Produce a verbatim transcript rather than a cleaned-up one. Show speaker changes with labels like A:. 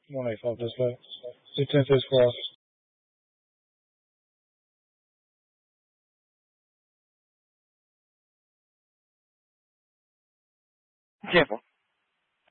A: one eighty-five display. two ten face cross.
B: Careful.